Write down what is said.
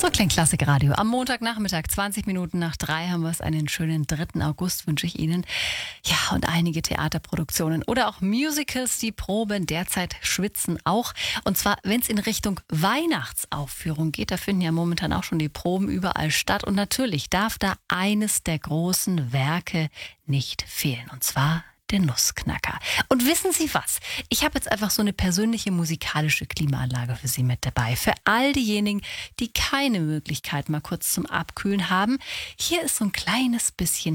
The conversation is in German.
So klingt Klassikradio. Am Montagnachmittag, 20 Minuten nach 3, haben wir es. Einen schönen 3. August wünsche ich Ihnen. Ja, und einige Theaterproduktionen oder auch Musicals, die proben derzeit, schwitzen auch. Und zwar, wenn es in Richtung Weihnachtsaufführung geht, da finden ja momentan auch schon die Proben überall statt. Und natürlich darf da eines der großen Werke nicht fehlen. Und zwar der Nussknacker. Und wissen Sie was? Ich habe jetzt einfach so eine persönliche musikalische Klimaanlage für Sie mit dabei. Für all diejenigen, die keine Möglichkeit mal kurz zum Abkühlen haben. Hier ist so ein kleines bisschen